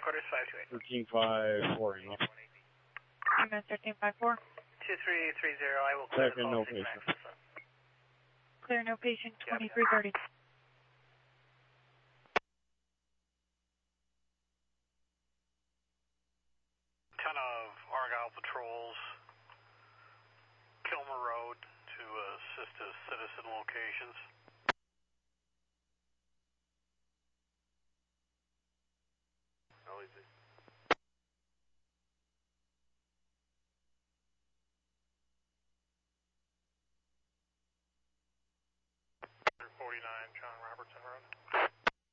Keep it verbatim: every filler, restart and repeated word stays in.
headquarters, five two eight. thirteen five four, you know. M S thirteen five four. two three three zero, I will clear Second, the no call. patient. Clear, no patient, twenty-three thirty. ten of Argyle patrols, Kilmer Road to assist as citizen locations.